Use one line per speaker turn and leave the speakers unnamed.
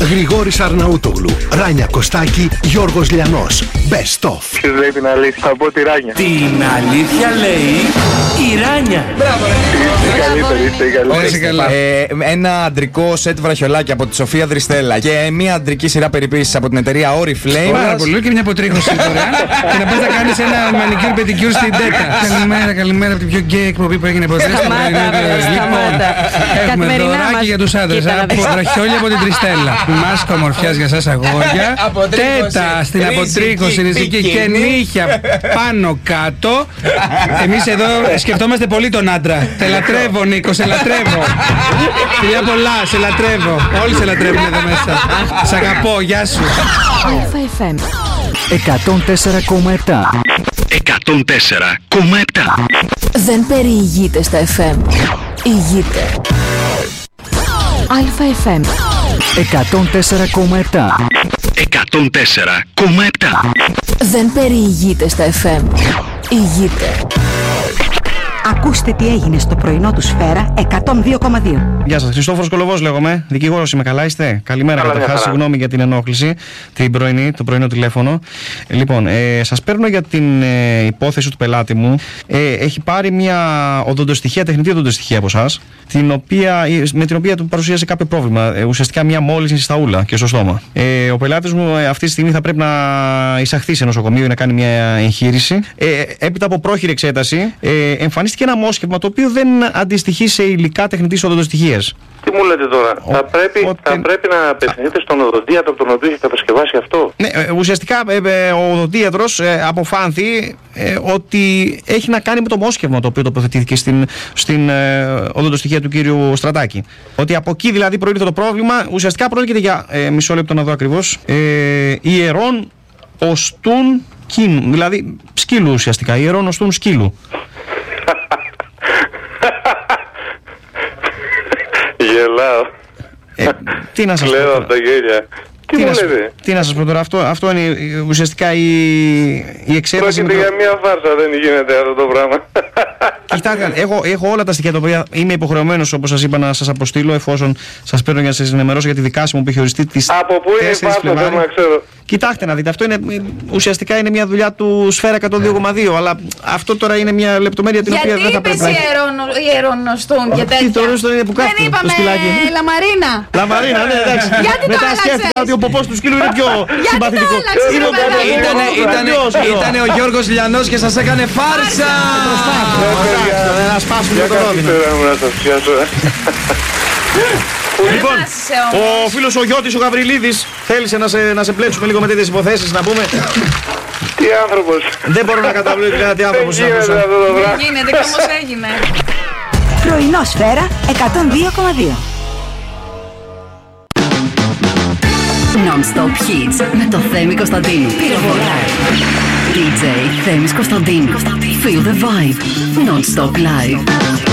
Γρηγόρης Αρναούτογλου, Ράνια Κωστάκη, Γιώργος Λιανός. Best of.
Ποιος λέει την αλήθεια? Θα πω τη Ράνια.
Την αλήθεια λέει η Ράνια.
Μπράβο,
Είστε η καλύτερη.
ένα αντρικό σετ βραχιολάκια από τη Σοφία Δριστέλα και μια αντρική σειρά περιποίησης από την εταιρεία Oriflame.
Πάρα πολύ, και μια αποτρίχωση δωρεάν. Και να πας να κάνεις ένα manicure pedicure στην Τέτα. Καλημέρα από την πιο γκέι εκπομπή που έγινε ποτέ. Έχουμε δωράκι για τους άντρες από βραχιόλια από την Τριστέλα. Μάσκα ομορφιάς για σας αγόρια. Τέτα στην αποτρίχωση ριζική και νύχια πάνω κάτω. Εμείς εδώ σκεφτόμαστε πολύ τον άντρα. Σε λατρεύω, Νίκο, σε λατρεύω. Φιλιά πολλά, σε λατρεύω. Όλοι σε λατρεύουν εδώ μέσα. Σ' αγαπώ, γεια σου.
FM 104,7.
104,7.
Δεν περιηγείται στα FM. Ηγείται. FM 104,7.
104,7.
Δεν περιηγείται στα FM. Ηγείται.
Ακούστε τι έγινε στο πρωινό του Σφαίρα 102,2.
Γεια σας, Χριστόφορος Κολοβός λέγομαι. Δικηγόρος είμαι, καλά είστε? Καλημέρα, καταρχάς, συγγνώμη για την ενόχληση, το πρωινό τηλέφωνο. Λοιπόν, σας παίρνω για την υπόθεση του πελάτη μου. Έχει πάρει μια οδοντοστοιχεία, τεχνητή οδοντοστοιχεία από εσάς, με την οποία του παρουσίασε κάποιο πρόβλημα. Ουσιαστικά μια μόλυνση στα ούλα και στο στόμα. Ο πελάτης μου αυτή τη στιγμή θα πρέπει να εισαχθεί σε νοσοκομείο ή να κάνει μια εγχείρηση. Έπειτα από πρόχειρη εξέταση, εμφανίστηκε ένα μόσχευμα το οποίο δεν αντιστοιχεί σε υλικά τεχνητής οδοντοστοιχείας.
Τι μου λέτε τώρα? Θα πρέπει να απευθυνθείτε στον οδοντίατρο από τον οποίο έχει κατασκευάσει αυτό.
Ναι, ουσιαστικά ο οδοντίατρος αποφάνθη ότι έχει να κάνει με το μόσχευμα το οποίο τοποθετήθηκε στην οδοντοστοιχεία του κύριου Στρατάκη. Ότι από εκεί δηλαδή προήλθε το πρόβλημα. Ουσιαστικά πρόκειται για μισό λεπτό να δω ακριβώς. Ιερών οστούν κίνου. Δηλαδή σκύλου ουσιαστικά. Ιερών οστούν σκύλου.
Γελάω.
Τι να σας
Λέω
πω
από τα γέλια.
Τι να σας πω τώρα, αυτό είναι ουσιαστικά η εξέταση.
Πρόκειται για μια φάρσα, δεν γίνεται αυτό το πράγμα.
Κοιτάξτε, έχω όλα τα στοιχεία τα οποία είμαι υποχρεωμένος, όπως σας είπα, να σας αποστείλω, εφόσον σας παίρνω για να σας ενημερώσω για τη δικάσιμη που έχει οριστεί τις 4
Από πού είναι η φάρσα, θέλω να ξέρω.
Κοιτάξτε να δείτε, αυτό είναι ουσιαστικά είναι μια δουλειά του Σφαίρα 102,2, αλλά αυτό τώρα είναι μια λεπτομέρεια την οποία δεν θα πρέπει να.
Γιατί είπες ιερονοστούν και τέτοια?
Δεν
είπαμε Λαμαρίνα.
Λαμαρίνα, ναι, εντάξει.
Γιατί το άλλαξες?
Ότι ο ποπός του σκύλου είναι πιο συμπαθητικό.
Ήτανε ο Γιώργος Λιανός και σας έκανε φάρσα.
Να σπάσουμε το ρόδινο. Λοιπόν, ο φίλος ο Γιώτης ο Γαβριλίδης θέλησε να σε πλέξουμε λίγο με τέτοιες υποθέσεις, να πούμε.
Τι άνθρωπος.
Δεν μπορώ να καταλάβω τι άνθρωπος είναι αυτός.
Δεν γίνεται, και όμως έγινε.
Πρωινό Σφαίρα 102,2.
Non-stop hits με το Θέμη Κωνσταντίνου. DJ Θέμης Κωνσταντίνου. Feel the vibe. Non-stop live.